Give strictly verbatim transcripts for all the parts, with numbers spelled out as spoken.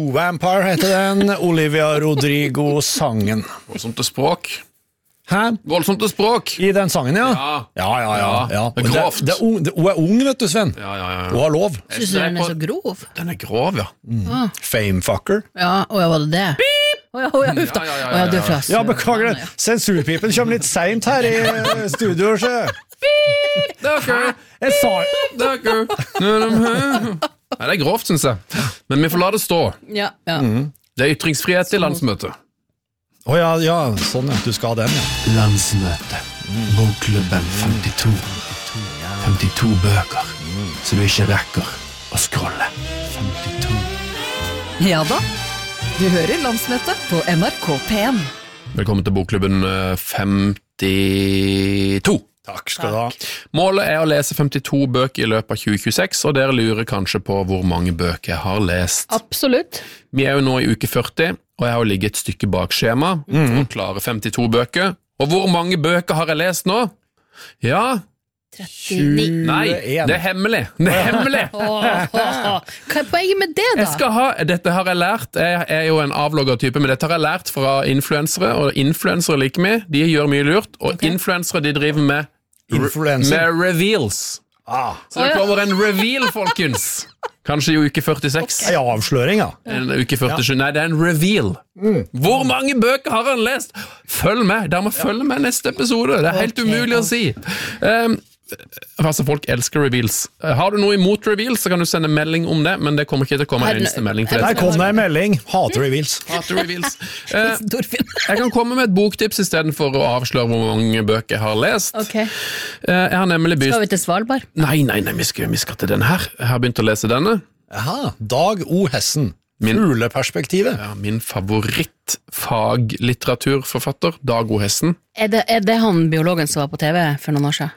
True Vampire heter den, Olivia Rodrigo-sangen. Voldsomt til språk. Hæ? Voldsomt til språk. I den sangen, ja? Ja. Ja, ja, ja. ja. Det er grovt. Det, det er ung, det, hun er ung, vet du, Sven. Ja, ja, ja. Hun har lov. Synes du den er så grov? Den er grov, ja. Mm. Ah. Famefucker. Ja, og ja, var det det? Beep! Å ja, å ja, uff da. Ja, ja, ja, Å ja, du er fra Ja, beklager det. Sensurpipen kommer litt sent her i studio, så. Dere, Jeg sa dere. Nei, det er grovt, synes jeg. Men vi får la det stå. Ja, ja. Mm. Det er ytringsfrihet i landsmøtet. Å ja, ja, sånn, ja. Du skal ha den, ja. Landsmøte. Bokklubben femtito. femtito bøker, så du ikke rekker å scrolle. femtito. Ja da, du hører Landsmøtet på N R K P en. Velkommen til Bokklubben femtito. Takk skal du ha. Målet er å lese femtito bøker i løpet av tjue tjueseks, og dere lurer kanskje på hvor mange bøker jeg har lest. Absolutt. Vi er jo nå i uke førti, og jeg har jo ligget et stykke bak skjema for å klare femtito bøker. Og hvor mange bøker har jeg lest nå? Ja, trettini. nei, det er hemmelig. Det er hemmelig. Åh, hva er poenget med det da? Jeg skal ha, dette har jeg lært, jeg er jo en avlogger type, men dette har jeg lært fra influensere, og influensere liker meg, de gjør mye lurt, og Ok. influensere de driver med, Influencer. med reveals. Ah. Så det kommer en reveal, folkens. Kanskje i uke førtiseks. Ja, avsløring, ja. En uke førtisju, nei, det er en reveal. Hvor mange bøker har han lest? Følg med, der må følge med neste episode. Det er helt Ok, umulig å si. Um, altså, folk elsker reveals. Uh, Har du noe imot reveals, så kan du sende melding om det, men det kommer ikke til å komme en Her- eneste melding til Der det. kom det en melding. Hater reveals. Hater reveals. Uh, Dorfinn. jeg kan komme med et boktips i stedet for å avsløre hvor mange bøker jeg har lest. Ok, Uh, jeg har nemlig skal begynt... vi til Svalbard? Nei, nei, nei, vi skal, vi skal til den her. Jeg har begynt å lese denne. Jaha, Dag O. Hessen. Min- Fugleperspektivet. Ja, min favorittfaglitteraturforfatter, Dag O. Hessen. Er det, er det han biologen som var på T V for noen år siden?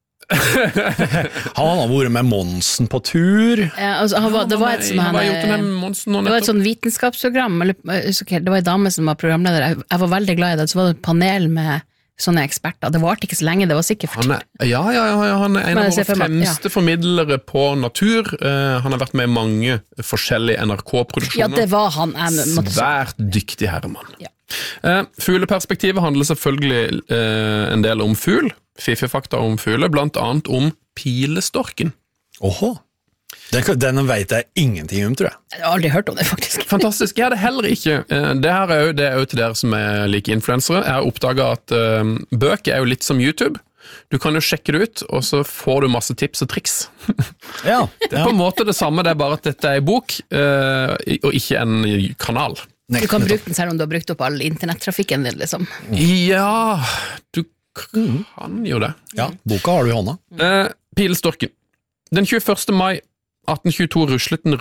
Han har vært med Monsen på tur. Ja, altså, han var, det var et som Han han, har gjort det med eh, Monsen nå det var et nettopp. sånn vitenskapsprogram, eller, jeg husker ikke helt, det var en dame som var programleder, jeg, jeg var veldig glad i det, så var det et panel med sånne eksperter, det varte ikke så lenge, det var sikkert for Han er, ja, ja, ja, ja, han er en Men av jeg ser våre for meg- fremste formidlere på natur. Eh, han har vært med i mange forskjellige N R Ja, K-produksjoner. det var han, jeg måtte si. Svært dyktig herremann. Ja. Eh, fugleperspektivet handler selvfølgelig eh, en del om fugl, fiffefakta om fugler, blant annet om pilestorken. Åhå. Den, den vet jeg ingenting om, tror jeg. Jeg har aldri hørt om det, faktisk. Fantastisk. Jeg hadde heller ikke. Eh, Det her er jo, det er jo til dere som er like influensere. Jeg har oppdaget at eh, bøker er jo litt som YouTube. Du kan jo sjekke det ut, og så får du masse tips og triks. Ja, Det er på en måte det samme, det er bare at dette er en bok, eh, og ikke en kanal. Du kan bruke den selv om du har brukt opp all internettrafikken din, liksom. Ja, du kan jo det. Ja, boka har du i hånda. Eh, Pilestorken. Den tjueførste mai atten tjueto ruslet den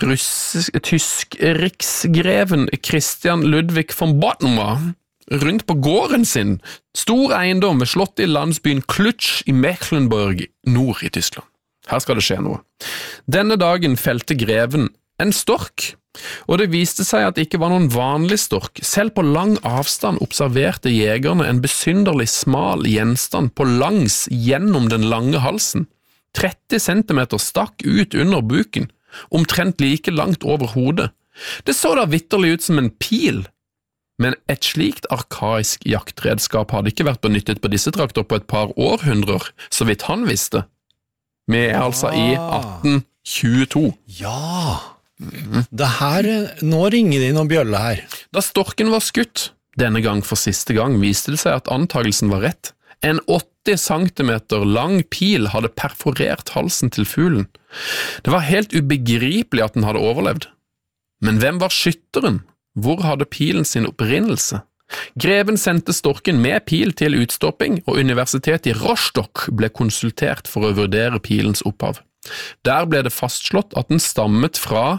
tysk riksgreven Christian Ludvig von Bodmer rundt på gården sin, stor eiendom ved slottet i landsbyen Klutsch i Mecklenburg nord i Tyskland. Her skal det skje noe. Denne dagen felte greven en stork, og det viste seg at det ikke var noen vanlig stork. Selv på lang avstand observerte jegerne en besynderlig smal gjenstand på langs gjennom den lange halsen. tretti centimeter stakk ut under buken, omtrent like langt over hodet. Det så da vitterlig ut som en pil, men et slikt arkaisk jaktredskap hadde ikke vært benyttet på disse trakter på et par århundrer, så vidt han visste. Vi er altså i atten tjueto. Ja. Det her, nå ringer det inn noen bjølle her. Da storken var skutt, denne gang for siste gang, viste det seg at antagelsen var rett. En åtti centimeter lang pil hadde perforert halsen til fuglen. Det var helt ubegripelig at den hadde overlevd. Men hvem var skytteren? Hvor hadde pilen sin opprinnelse? Greven sendte storken med pil til utstopping, og universitetet i Rostock ble konsultert for å vurdere pilens opphav. Der ble det fastslått at den stammet fra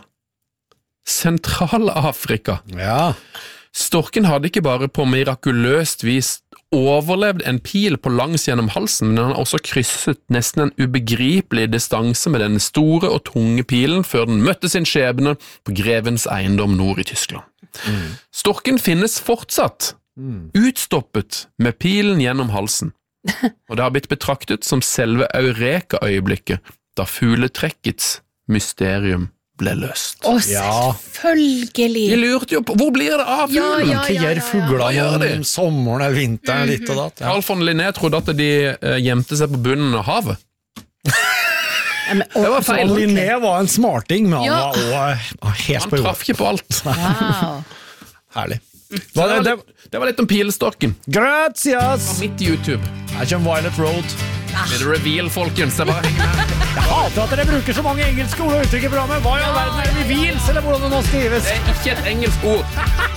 Sentral-Afrika. Ja. Storken hadde ikke bare på mirakuløst vis overlevd en pil på langs gjennom halsen, men han har også krysset nesten en ubegripelig distanse med denne store og tunge pilen før den møtte sin skjebne på grevens eiendom nord i Tyskland. Mm. Storken finnes fortsatt, mm. utstoppet med pilen gjennom halsen, og det har blitt betraktet som selve eureka-øyeblikket da fugletrekkets mysterium ble løst. Å, Ja. selvfølgelig! Vi lurte jo på, hvor blir det av Ja, fuglen? ja, Hva gjør ja, ja. Hva fuglene gjør de? om sommeren eller vinteren, litt og datt? Ja. Carl von Linné trodde at de eh, gjemte seg på bunnen av havet. Ja, men, å, Det var feil. så ordentlig. Linné var en smarting, men han Ja. var også helt Han på traff jorda. ikke på alt. Wow. Herlig. Så det, var litt, det var litt om pilestorken. Gracias! Mitt YouTube. Her kommer Violet Road. Med det reveal, folkens. Det er bare å henge med. Jeg hater at dere bruker så mange engelske ord og uttrykk i programmet. Hva i all verden er reveals, eller hvordan det nå skrives? Det er ikke et engelsk ord.